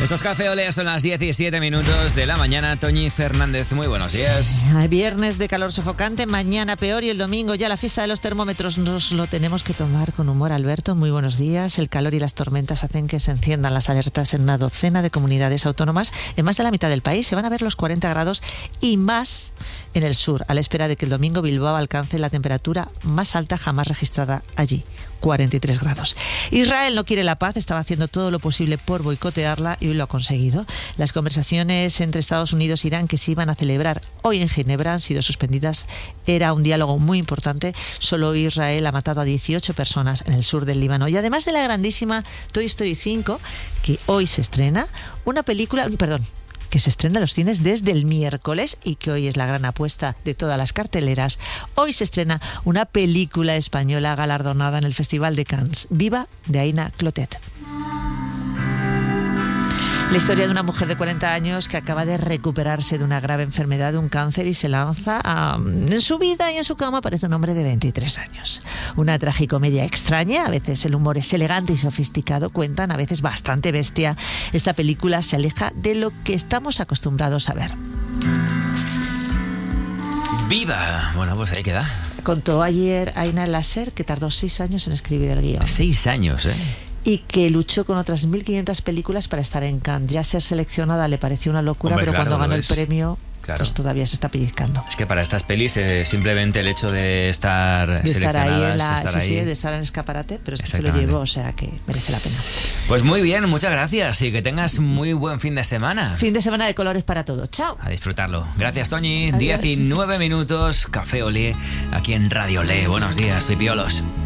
Estos Café Olé son las 17 minutos de la mañana. Toñi Fernández, muy buenos días. Viernes de calor sofocante, mañana peor y el domingo ya la fiesta de los termómetros. Nos lo tenemos que tomar con humor, Alberto. Muy buenos días. El calor y las tormentas hacen que se enciendan las alertas en una docena de comunidades autónomas. En más de la mitad del país se van a ver los 40 grados y más en el sur, a la espera de que el domingo Bilbao alcance la temperatura más alta jamás registrada allí. 43 grados. Israel no quiere la paz, estaba haciendo todo lo posible por boicotearla y hoy lo ha conseguido. Las conversaciones entre Estados Unidos e Irán que se iban a celebrar hoy en Ginebra han sido suspendidas. Era un diálogo muy importante. Solo Israel ha matado a 18 personas en el sur del Líbano. Y además de la grandísima Toy Story 5, que hoy se estrena, que se estrena en los cines desde el miércoles y que hoy es la gran apuesta de todas las carteleras. Hoy se estrena una película española galardonada en el Festival de Cannes, Viva, de Aina Clotet. La historia de una mujer de 40 años que acaba de recuperarse de una grave enfermedad, de un cáncer, y se lanza en su vida y en su cama parece un hombre de 23 años. Una tragicomedia extraña, a veces el humor es elegante y sofisticado, cuentan, a veces bastante bestia. Esta película se aleja de lo que estamos acostumbrados a ver. ¡Viva! Bueno, pues ahí queda. Contó ayer Aina Lasser que tardó 6 años en escribir el guión. 6 años, ¿eh? Y que luchó con otras 1.500 películas para estar en Cannes. Ya ser seleccionada le pareció una locura, pero claro, cuando ganó el premio, pues todavía se está pellizcando. Es que para estas pelis simplemente el hecho de estar seleccionadas, de estar en escaparate, pero es que se lo llevó, o sea que merece la pena. Pues muy bien, muchas gracias y que tengas muy buen fin de semana. Fin de semana de colores para todos. Chao. A disfrutarlo. Gracias, Toñi. Adiós. 19 minutos, Café Olé, aquí en Radio Olé. Buenos días, pipiolos.